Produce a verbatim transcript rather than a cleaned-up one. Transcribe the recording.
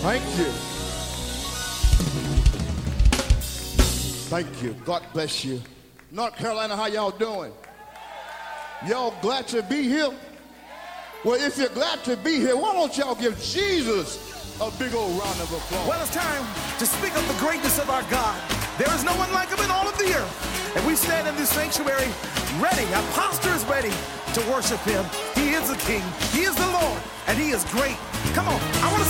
Thank you. Thank you. God bless you. North Carolina, how y'all doing? Y'all glad to be here? Well, if you're glad to be here, why don't y'all give Jesus a big old round of applause? Well, it's time to speak of the greatness of our God. There is no one like him in all of the earth. And we stand in this sanctuary ready. Our posture is ready to worship him. He is the King. He is the Lord. And he is great. Come on. I want to